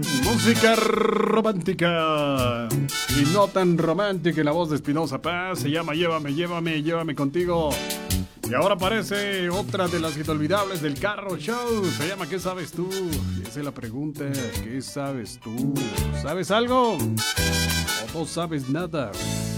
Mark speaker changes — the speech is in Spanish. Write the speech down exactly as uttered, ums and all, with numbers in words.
Speaker 1: Música romántica y no tan romántica en la voz de Espinoza Paz. Se llama Llévame, llévame, llévame contigo. Y ahora aparece otra de las inolvidables del Carro Show. Se llama ¿Qué sabes tú? Y esa es la pregunta. ¿Qué sabes tú? ¿Sabes algo? ¿O no sabes nada?